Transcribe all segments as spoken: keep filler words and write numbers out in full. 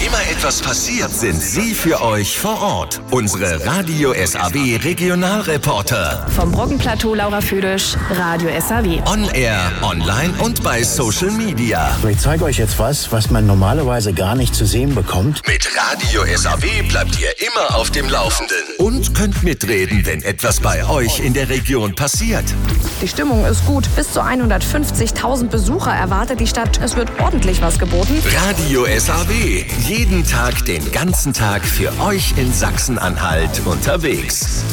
immer etwas passiert, sind sie für euch vor Ort. Unsere Radio S A W Regionalreporter. Vom Brockenplateau Laura Füdisch, Radio S A W. On Air, online und bei Social Media. Ich zeige euch jetzt was, was man normalerweise gar nicht zu sehen bekommt. Mit Radio S A W bleibt ihr immer auf dem Laufenden. Und könnt mitreden, wenn etwas bei euch in der Region passiert. Die Stimmung ist gut. Bis zu hundertfünfzigtausend Besucher erwartet die Stadt. Es wird ordentlich was geboten. Radio S A W. Jeden Tag, den ganzen Tag für euch in Sachsen-Anhalt unterwegs.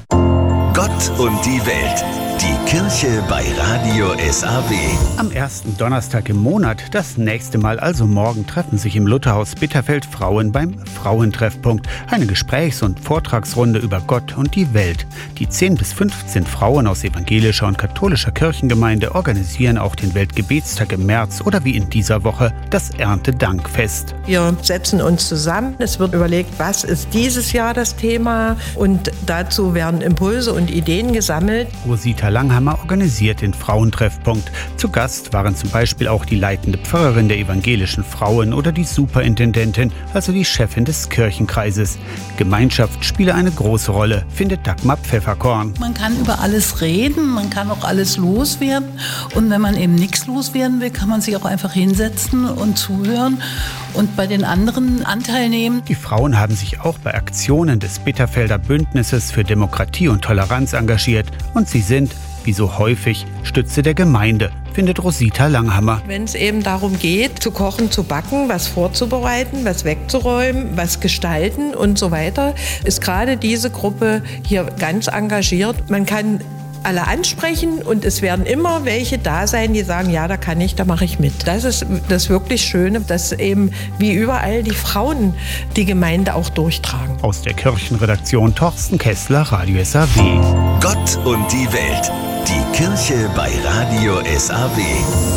Gott und die Welt. Die Kirche bei Radio S A W. Am ersten Donnerstag im Monat, das nächste Mal, also morgen, treffen sich im Lutherhaus Bitterfeld Frauen beim Frauentreffpunkt. Eine Gesprächs- und Vortragsrunde über Gott und die Welt. Die zehn bis fünfzehn Frauen aus evangelischer und katholischer Kirchengemeinde organisieren auch den Weltgebetstag im März oder wie in dieser Woche das Erntedankfest. Wir setzen uns zusammen. Es wird überlegt, was ist dieses Jahr das Thema, und dazu werden Impulse und Ideen gesammelt. Rosita Langhammer organisiert den Frauentreffpunkt. Zu Gast waren zum Beispiel auch die leitende Pfarrerin der evangelischen Frauen oder die Superintendentin, also die Chefin des Kirchenkreises. Gemeinschaft spiele eine große Rolle, findet Dagmar Pfefferkorn. Man kann über alles reden, man kann auch alles loswerden. Und wenn man eben nichts loswerden will, kann man sich auch einfach hinsetzen und zuhören und bei den anderen Anteil nehmen. Die Frauen haben sich auch bei Aktionen des Bitterfelder Bündnisses für Demokratie und Toleranz engagiert. Und sie sind, wie so häufig, Stütze der Gemeinde, findet Rosita Langhammer. Wenn es eben darum geht, zu kochen, zu backen, was vorzubereiten, was wegzuräumen, was gestalten und so weiter, ist gerade diese Gruppe hier ganz engagiert. Man kann alle ansprechen und es werden immer welche da sein, die sagen, ja, da kann ich, da mache ich mit. Das ist das wirklich Schöne, dass eben wie überall die Frauen die Gemeinde auch durchtragen. Aus der Kirchenredaktion Torsten Kessler, Radio S A W. Gott und die Welt. Die Kirche bei Radio S A W.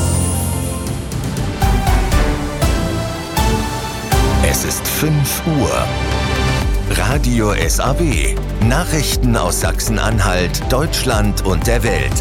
Es ist fünf Uhr. Radio S A W. Nachrichten aus Sachsen-Anhalt, Deutschland und der Welt.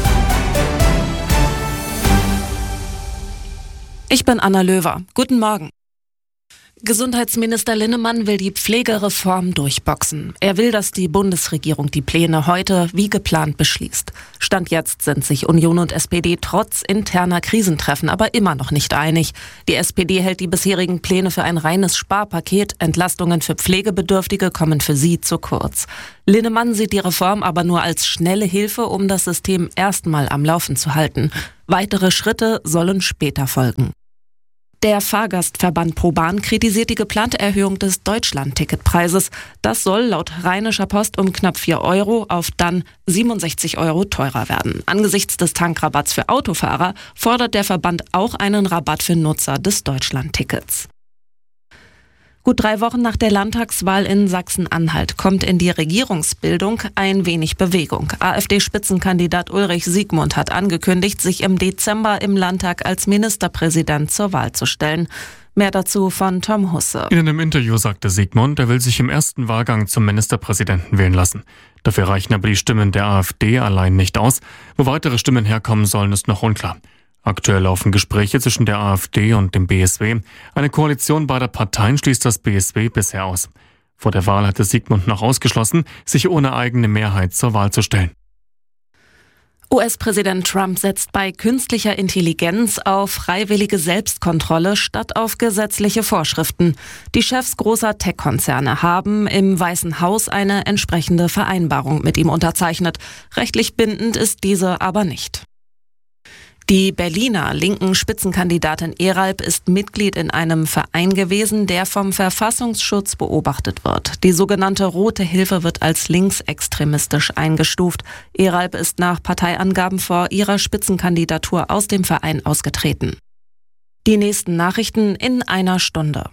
Ich bin Anna Löwer. Guten Morgen. Gesundheitsminister Linnemann will die Pflegereform durchboxen. Er will, dass die Bundesregierung die Pläne heute wie geplant beschließt. Stand jetzt sind sich Union und S P D trotz interner Krisentreffen aber immer noch nicht einig. Die S P D hält die bisherigen Pläne für ein reines Sparpaket. Entlastungen für Pflegebedürftige kommen für sie zu kurz. Linnemann sieht die Reform aber nur als schnelle Hilfe, um das System erstmal am Laufen zu halten. Weitere Schritte sollen später folgen. Der Fahrgastverband ProBahn kritisiert die geplante Erhöhung des Deutschland-Ticketpreises. Das soll laut Rheinischer Post um knapp vier Euro auf dann siebenundsechzig Euro teurer werden. Angesichts des Tankrabatts für Autofahrer fordert der Verband auch einen Rabatt für Nutzer des Deutschland-Tickets. Gut drei Wochen nach der Landtagswahl in Sachsen-Anhalt kommt in die Regierungsbildung ein wenig Bewegung. AfD-Spitzenkandidat Ulrich Siegmund hat angekündigt, sich im Dezember im Landtag als Ministerpräsident zur Wahl zu stellen. Mehr dazu von Tom Husse. In einem Interview sagte Siegmund, er will sich im ersten Wahlgang zum Ministerpräsidenten wählen lassen. Dafür reichen aber die Stimmen der AfD allein nicht aus. Wo weitere Stimmen herkommen sollen, ist noch unklar. Aktuell laufen Gespräche zwischen der AfD und dem B S W. Eine Koalition beider Parteien schließt das B S W bisher aus. Vor der Wahl hatte Siegmund noch ausgeschlossen, sich ohne eigene Mehrheit zur Wahl zu stellen. U S-Präsident Trump setzt bei künstlicher Intelligenz auf freiwillige Selbstkontrolle statt auf gesetzliche Vorschriften. Die Chefs großer Tech-Konzerne haben im Weißen Haus eine entsprechende Vereinbarung mit ihm unterzeichnet. Rechtlich bindend ist diese aber nicht. Die Berliner linken Spitzenkandidatin Eralp ist Mitglied in einem Verein gewesen, der vom Verfassungsschutz beobachtet wird. Die sogenannte Rote Hilfe wird als linksextremistisch eingestuft. Eralp ist nach Parteiangaben vor ihrer Spitzenkandidatur aus dem Verein ausgetreten. Die nächsten Nachrichten in einer Stunde.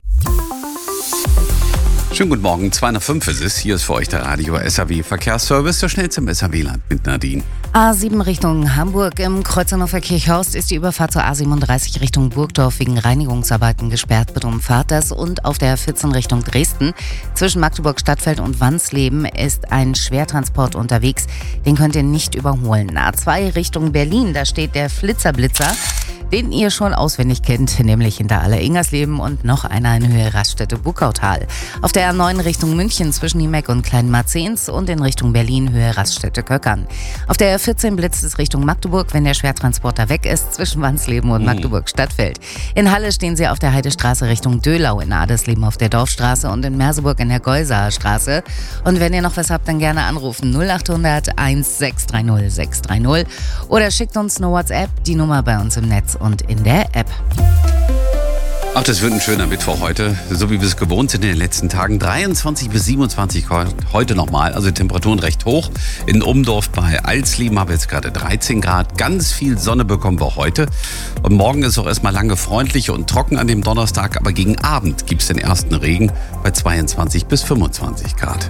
Schönen guten Morgen, zwei nach fünf ist es. Hier ist für euch der Radio S A W Verkehrsservice, der schnellste im S A W-Land mit Nadine. A sieben Richtung Hamburg. Im Kreuz Hannover Kirchhorst ist die Überfahrt zur A siebenunddreißig Richtung Burgdorf wegen Reinigungsarbeiten gesperrt. Bitte umfahrt das. Und auf der vierzehn Richtung Dresden zwischen Magdeburg Stadtfeld und Wansleben ist ein Schwertransport unterwegs. Den könnt ihr nicht überholen. A zwei Richtung Berlin, da steht der Flitzerblitzer. den ihr schon auswendig kennt, nämlich hinter Aller-Ingersleben und noch einer in Höhe Raststätte Buckautal. Auf der A neun Richtung München zwischen Niemeck und Kleinmarzens und in Richtung Berlin Höhe Raststätte Köckern. Auf der A vierzehn blitzt es Richtung Magdeburg, wenn der Schwertransporter weg ist, zwischen Wansleben und Magdeburg-Stadtfeld. In Halle stehen Sie auf der Heidestraße Richtung Dölau, in Adelsleben auf der Dorfstraße und in Merseburg in der Geusaer Straße. Und wenn ihr noch was habt, dann gerne anrufen null acht hundert eins sechs drei null sechs drei null oder schickt uns eine WhatsApp, die Nummer bei uns im Netz und in der App. Ach, das wird ein schöner Mittwoch heute, so wie wir es gewohnt sind in den letzten Tagen. dreiundzwanzig bis siebenundzwanzig heute nochmal, also Temperaturen recht hoch. In Umdorf bei Alsleben haben wir jetzt gerade dreizehn Grad. Ganz viel Sonne bekommen wir heute. Und morgen ist auch erstmal lange freundlich und trocken an dem Donnerstag, aber gegen Abend gibt es den ersten Regen bei zweiundzwanzig bis fünfundzwanzig Grad.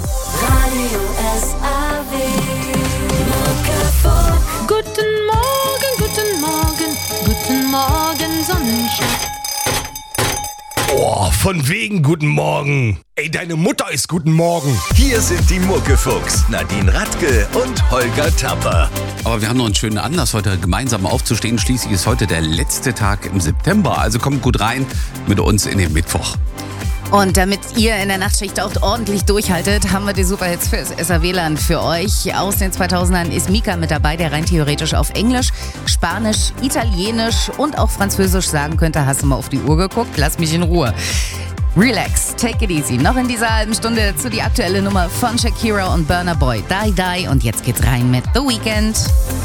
Guten Morgen, guten Morgen, guten Morgen, Sonnenschein. Oh, von wegen guten Morgen. Ey, deine Mutter ist guten Morgen. Hier sind die Muckefuchs, Nadine Radke und Holger Tapper. Aber wir haben noch einen schönen Anlass, heute gemeinsam aufzustehen. Schließlich ist heute der letzte Tag im September. Also kommt gut rein mit uns in den Mittwoch. Und damit ihr in der Nachtschicht auch ordentlich durchhaltet, haben wir die Superhits fürs S R W-Land für euch. Aus den zweitausendern ist Mika mit dabei, der rein theoretisch auf Englisch, Spanisch, Italienisch und auch Französisch sagen könnte. Hast du mal auf die Uhr geguckt? Lass mich in Ruhe. Relax, take it easy. Noch in dieser halben Stunde zu die aktuelle Nummer von Shakira und Burna Boy, Die Die. Und jetzt geht's rein mit The Weeknd.